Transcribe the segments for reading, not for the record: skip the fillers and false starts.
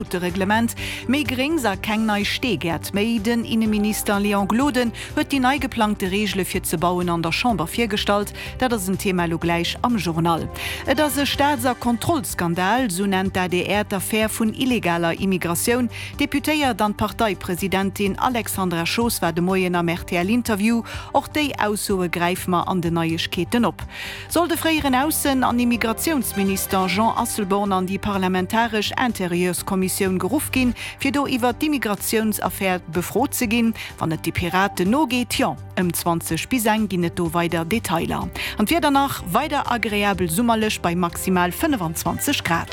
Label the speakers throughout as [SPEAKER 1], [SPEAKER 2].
[SPEAKER 1] Reglement méi gering sa keng nei Stegert méi den Innenminister Leon Gloden huet die neu geplante Regel fir ze bauen an der Chamber firstalt, dat ass ein Thema lo gleich am Journal. Et ass e staatser Kontrollskandal, so nennt der d'Affaire vun illegaler Immigration. Deputéiert an Parteipräsidentin Alexandra Schoos war de Moien am RTL-Interview, och déi Aussoe greif ma an de Neuegkeeten op. Soll de freieren Aussen an Immigrationsminister Jean Asselborn an die parlamentarisch Interieurskommission gerufen gin, fir do iwwer d'Immigrationsaffäre befrot ze gin, wann et die Piraten no geht, ja, 20 bis 1 ginnet do weiter Detailer. Und wir danach weiter agréabel summerlech bei maximal 25 Grad.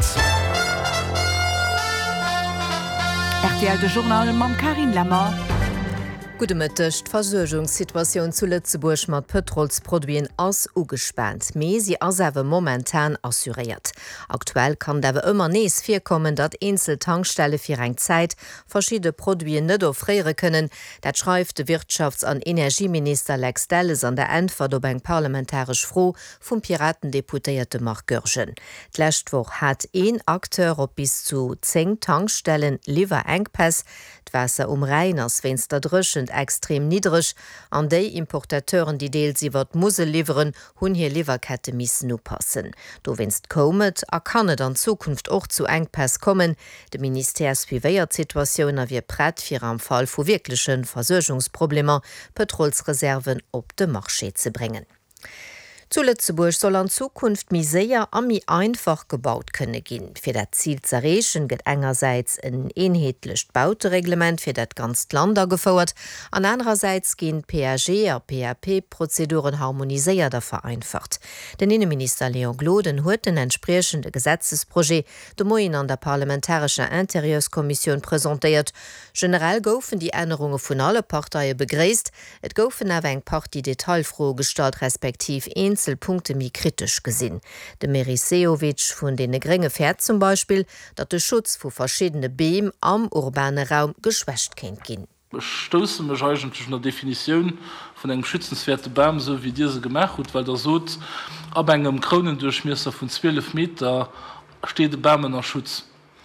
[SPEAKER 1] RTL de Journal mam Karin Lammer.
[SPEAKER 2] Gute Mittag, die Versorgungssituation zu Lützeburg mit Petrolsprodukten ass ugespannt. Me sie asewe momentan assuriert. Aktuell kann dawe immer nees vorkommen, dass Einzeltankstelle für eine Zeit verschiedene Produkte nicht offrieren können. Das schreibt der Wirtschafts- und Energieminister Lex Delles an der Antwort auf eine parlamentarische Frage vom Piratendeputierten Marc Görgen. Die letzte Woche hat ein Akteur auf bis zu 10 Tankstellen Lieferengpässe. Die Wasser Rhein ist fensterdrückend extrem niedrig. An die Importateuren, die Deels iwwer Muse liefern, hun hier Lieferkette missen oppassen. Do wennst kommet, kann es in Zukunft auch zu Engpass kommen. De Minister spiwéiert Situation wie prät fir am Fall vu wirklichen Versorgungsproblemer Petrolsreserven op de Marché zu bringen. Zu Lützeburg soll an Zukunft mi séier a mi einfach gebaut könne gin. Fir dat Ziel ze erreichen gëtt engerseits een eenheetlecht Bautereglement fir dat ganz Lander gefauert, an andererseits gin PAG a PAP-Prozeduren harmoniséiert a vereinfacht. Den Innenminister Leon Gloden huet den entsprechende Gesetzesprojekt de Moien an der Parlamentarischer Interieurskommission präsentiert. Generell goufen die Änderungen vun alle Parteien begräst, et goufen awer eng Part die Detailfroh gestalt respektiv Einzelpunkte mi kritisch gesinn. De Meriseowitsch vun den Gringe fährt zum Beispiel, dat der Schutz vu verschiedene Beem am urbane Raum geschwächt kennt gin.
[SPEAKER 3] Stoßen mich eigentlich in der Definition von einem schützenswerten Baum, so wie diese gemacht hat, weil der so ab einem Kronendurchmesser von 12 Meter steht der Baum in Schutz.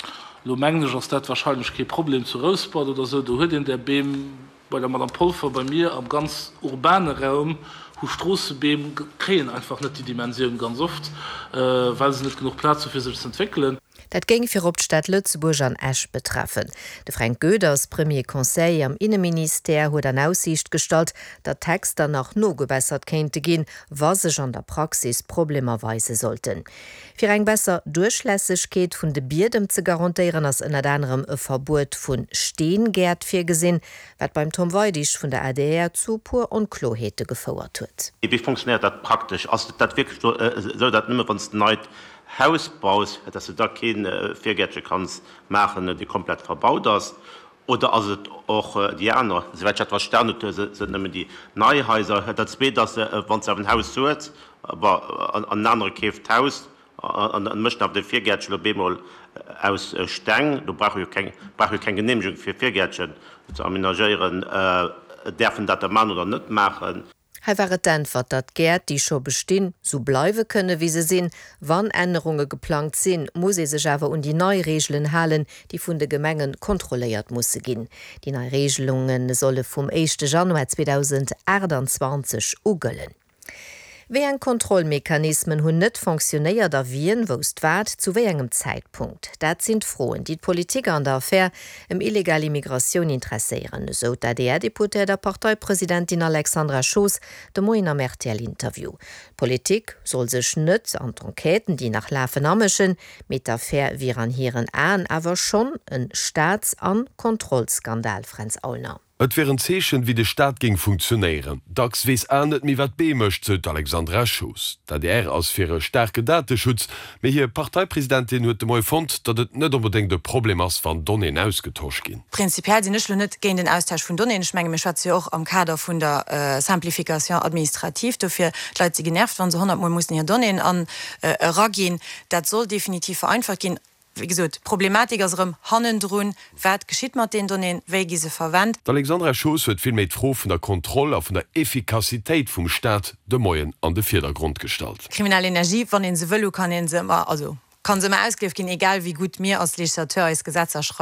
[SPEAKER 3] Lo mengglisch ist das wahrscheinlich kein Problem zu Rosbad oder so. Du hört in der Beem bei der Madame Pulver bei mir am ganz urbanen Raum, wo Straßenbeem kriegen einfach nicht die Dimension ganz oft, weil sie nicht genug Platz für sich zu entwickeln.
[SPEAKER 2] Dat ging fir op Stadt Lützeburg an Esch betreffen. De Frank Göders Premier Conseil am Innenminister huet an Aussicht gestalt, dat Texter nach no gebessert kennte gin, was sech an der Praxis problemerweise sollten. Fir eng besser Durchlässigkeit vun de Bierdem ze garantieren ass ënner anderem e Verbot vun Steengärt fir gesinn, wat beim Tom Weidisch vun der ADR zu Pur und Klohete gefauert huet.
[SPEAKER 4] Wie funktioniert dat praktisch? Also, dat wirklich soll dat nimmer wann neid Hausbaus, dass du da keine Viergärtchen kannst machen, die komplett verbaut ist. Oder also auch die anderen, etwas Sterne sind nämlich die Neuhäuser. Das wäre, dass wenn es auf ein Haus sucht, aber an andere käft Haus, und möchten auf den Viergärtchen Bemol aus Steng, du brauchst keine Genehmigung für Viergärtchen zu aménagieren, dürfen das der Mann oder nicht machen.
[SPEAKER 2] Hei waret d'Antwort, dat Gärt, die scho bestinn, so bleiwe könne, wie se sinn, wann Änderungen geplant sinn, muss sech awer die Neuregeln halen, die vun de Gemengen kontrolliert musse ginn. Die Neuregelungen solle vom 1. Januar 2028 ugëllen. Wie ein Kontrollmechanismen hun net funktionéiert da wien wost wat zu engem Zeitpunkt. Dat sind Froen, die Politik an der Affaire illegale Immigration interessieren, so der DR-Deputé der Parteipräsidentin Alexandra Schoos de Moien am RTL-Interview. Politik soll sech net an Enqueten, die nach Lafen ammeschen, mit Affaire wie an hireieren an, awer schon een Staats- an Kontrollskandal, Franz Aulner.
[SPEAKER 5] Et wären Zeechen wie de Staat ging funktionieren. Dacks wees anet mi wat bemecht zut Alexandra Schoos. Dat ass fir e starke Datenschutz, méi hier Parteipräsidentin huet moi fand, dat et net unbedingt de Problem ass van Donnen ausgetauscht gin.
[SPEAKER 6] Prinzipiell sinn net gen den Austausch vun Donnen schmenge hat auch am Kader vun der Simplifikation administrativ dofir Leiit sie genervt, wann so 100 Mal muss hier Donnen an ragin. Dat soll definitiv vereinfacht gin. Wie gesagt, Problematik aus dem Hannendrun, was geschieht mit den Donnen, wie sie verwendet.
[SPEAKER 5] Alexandra Schoos wird viel mehr froh von der Kontrolle auf der Effekazität vom Staat de Moien an den Vordergrund gestellt.
[SPEAKER 6] Kriminelle Energie, von denen sie will, kann sie immer, also kann se ausgriff gin egal wie gut mir als Legislateur als Gesetz erschreiben